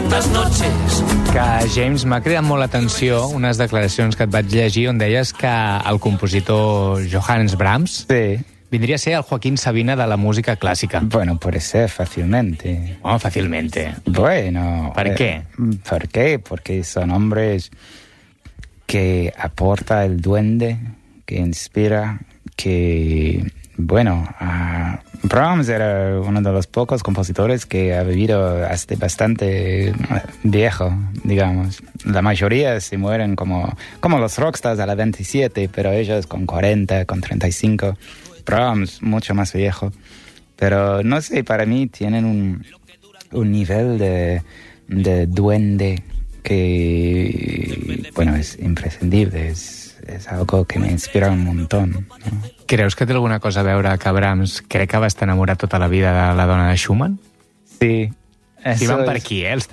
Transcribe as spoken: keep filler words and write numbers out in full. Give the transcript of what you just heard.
tantas noches. Que, James, m'ha cridat molt l'atenció unes declaracions que et vaig llegir on deies que el compositor Johannes Brahms Sí. vindria a ser el Joaquín Sabina de la música clásica. Bueno, puede ser fácilmente. Oh, fácilmente. Bueno. ¿Por eh, qué? ¿Por qué? Porque son hombres que aporta el duende, que inspira, que, bueno, uh, Brahms era uno de los pocos compositores que ha vivido hasta bastante viejo, digamos. La mayoría se mueren como, como los rockstars a la veintisiete, pero ellos con cuarenta, con treinta y cinco. Brahms mucho más viejo. Pero no sé, para mí tienen un, un nivel de, de duende que, bueno, es imprescindible, es, és algo que m'inspira un montón. No? Creus que té alguna cosa a veure que Brahms crec que va estar enamorat tota la vida de la dona de Schumann? Sí. Si van per aquí, eh, els